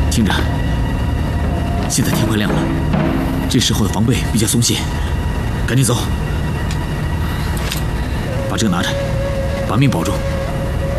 听着，现在天快亮了，这时候的防备比较松懈，赶紧走。把这个拿着，把命保住。